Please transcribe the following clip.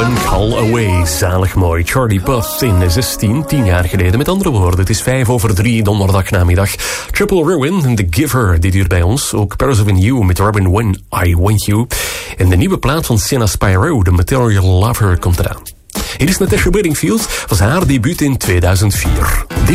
One Call Away. Zalig mooi. Charlie Puth in 10 jaar geleden. Met andere woorden, het is 3:05 donderdagnamiddag. Triple Ruin, The Giver, die duurt bij ons. Ook Pairs of You met Robin When I Want You. En de nieuwe plaat van Sienna Spyro, The Material Lover, komt eraan. Hier is Natasha Bedingfield, was haar debuut in 2004.